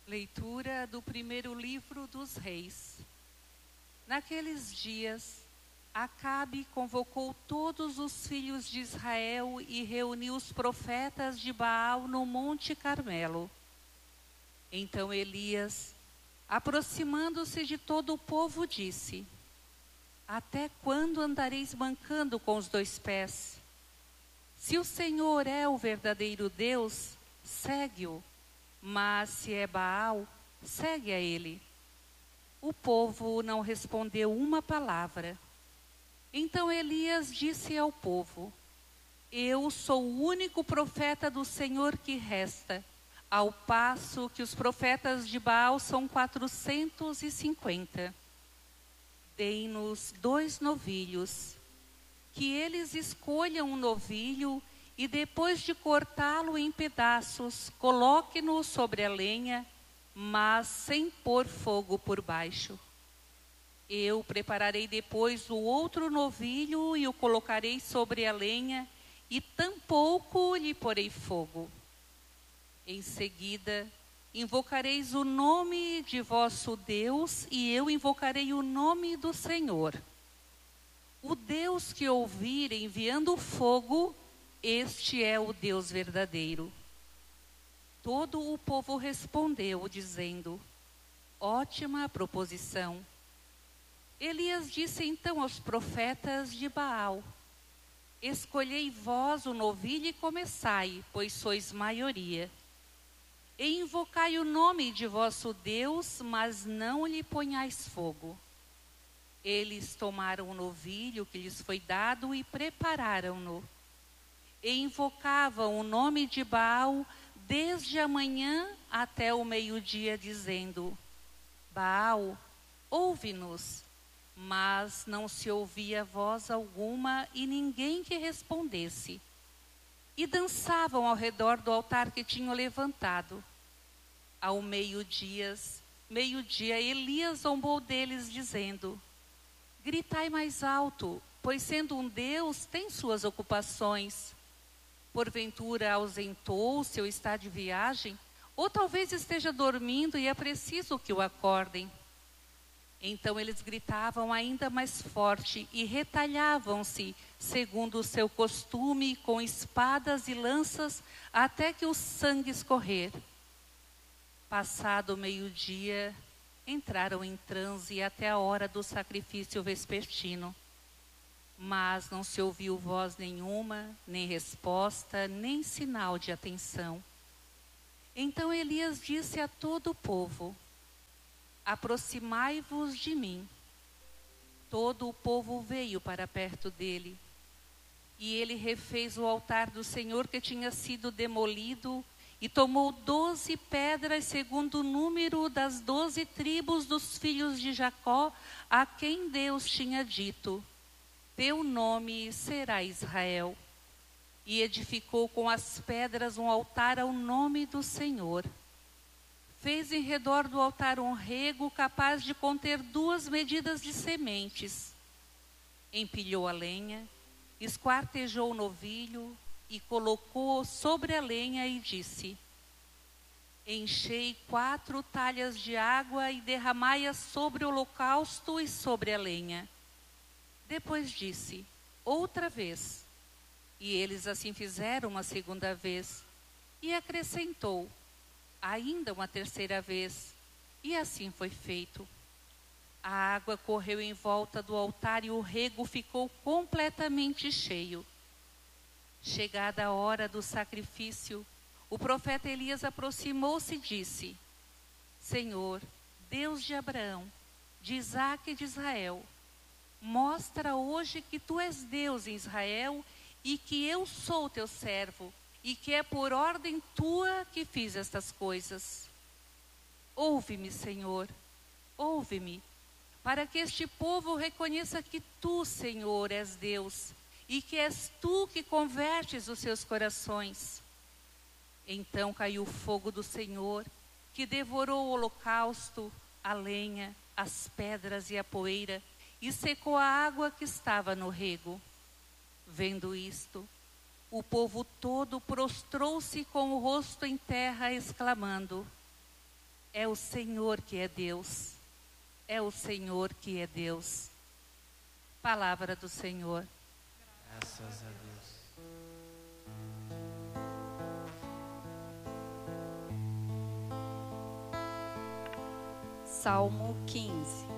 Leitura do primeiro livro dos Reis. Naqueles dias, Acabe convocou todos os filhos de Israel e reuniu os profetas de Baal no Monte Carmelo. Então Elias, aproximando-se de todo o povo, disse: Até quando andareis mancando com os dois pés? Se o Senhor é o verdadeiro Deus, segue-o. Mas se é Baal, segue a ele. O povo não respondeu uma palavra. Então Elias disse ao povo: Eu sou o único profeta do Senhor que resta, ao passo que os profetas de Baal são 450. Deem-nos 2 novilhos. Que eles escolham um novilho e depois de cortá-lo em pedaços, coloque-no sobre a lenha, mas sem pôr fogo por baixo. Eu prepararei depois o outro novilho e o colocarei sobre a lenha, e tampouco lhe porei fogo. Em seguida, invocareis o nome de vosso Deus, e eu invocarei o nome do Senhor. O Deus que ouvir enviando fogo, este é o Deus verdadeiro. Todo o povo respondeu, dizendo: Ótima proposição. Elias disse então aos profetas de Baal: Escolhei vós o novilho e começai, pois sois maioria. E invocai o nome de vosso Deus, mas não lhe ponhais fogo. Eles tomaram o novilho que lhes foi dado e prepararam-no. E invocavam o nome de Baal desde a manhã até o meio-dia, dizendo: Baal, ouve-nos. Mas não se ouvia voz alguma e ninguém que respondesse. E dançavam ao redor do altar que tinham levantado. Ao meio-dia, Elias zombou deles, dizendo: Gritai mais alto, pois sendo um Deus, tem suas ocupações. Porventura ausentou-se ou está de viagem, ou talvez esteja dormindo e é preciso que o acordem. Então eles gritavam ainda mais forte e retalhavam-se, segundo o seu costume, com espadas e lanças, até que o sangue escorrer. Passado o meio-dia, entraram em transe até a hora do sacrifício vespertino. Mas não se ouviu voz nenhuma, nem resposta, nem sinal de atenção. Então Elias disse a todo o povo: Aproximai-vos de mim. Todo o povo veio para perto dele. E ele refez o altar do Senhor que tinha sido demolido, e tomou 12 pedras segundo o número das 12 tribos dos filhos de Jacó, a quem Deus tinha dito: Teu nome será Israel. E edificou com as pedras um altar ao nome do Senhor. Fez em redor do altar um rego capaz de conter 2 medidas de sementes. Empilhou a lenha, esquartejou o novilho e colocou-o sobre a lenha e disse: Enchei 4 talhas de água e derramai-a sobre o holocausto e sobre a lenha. Depois disse: Outra vez. E eles assim fizeram uma segunda vez. E acrescentou: Ainda uma terceira vez. E assim foi feito. A água correu em volta do altar e o rego ficou completamente cheio. Chegada a hora do sacrifício, o profeta Elias aproximou-se e disse: Senhor, Deus de Abraão, de Isaque e de Israel, mostra hoje que tu és Deus em Israel e que eu sou teu servo e que é por ordem tua que fiz estas coisas. Ouve-me, Senhor, ouve-me, para que este povo reconheça que tu, Senhor, és Deus e que és tu que convertes os seus corações. Então caiu o fogo do Senhor, que devorou o holocausto, a lenha, as pedras e a poeira, e secou a água que estava no rego. Vendo isto, o povo todo prostrou-se com o rosto em terra, exclamando: É o Senhor que é Deus. É o Senhor que é Deus. Palavra do Senhor. Graças a Deus. Salmo 15.